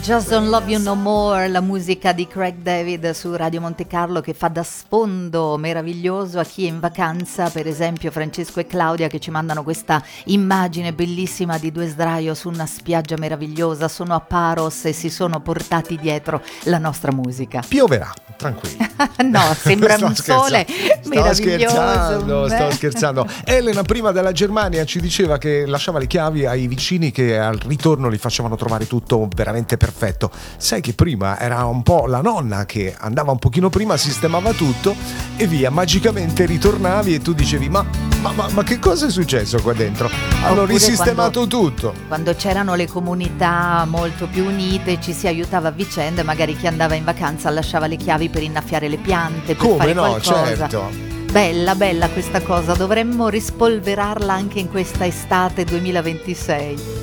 Just Don't Love You No More, la musica di Craig David su Radio Monte Carlo, che fa da sfondo meraviglioso a chi è in vacanza, per esempio Francesco e Claudia che ci mandano questa immagine bellissima di due sdraio su una spiaggia meravigliosa, sono a Paros e si sono portati dietro la nostra musica. Pioverà, tranquilli. No, sembra un sole meraviglioso. Sto scherzando. Elena prima dalla Germania ci diceva che lasciava le chiavi ai vicini che al ritorno li facevano trovare tutto veramente perfetto. Sai che prima era un po' la nonna che andava un pochino prima, sistemava tutto e via, magicamente ritornavi e tu dicevi ma che cosa è successo qua dentro? Hanno risistemato tutto. Quando c'erano le comunità molto più unite ci si aiutava a vicenda, magari chi andava in vacanza lasciava le chiavi per innaffiare le piante, per fare qualcosa. Certo. Bella questa cosa, dovremmo rispolverarla anche in questa estate 2026.